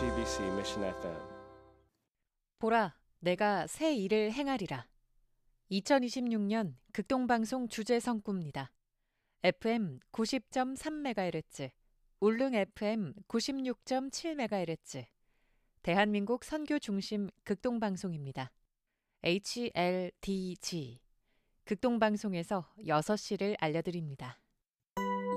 JTBC Mission FM. 보라, 내가 새 일을 행하리라. 2026년 극동방송 주제 성구입니다. FM 90.3MHz, 울릉 FM 96.7MHz, 대한민국 선교 중심 극동방송입니다. HLDG, 극동방송에서 6시를 알려드립니다.